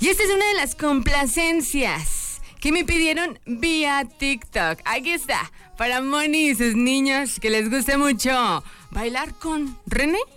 Y esta es una de las complacencias que me pidieron vía TikTok. Aquí está, para Moni y sus niños que les guste mucho bailar con René.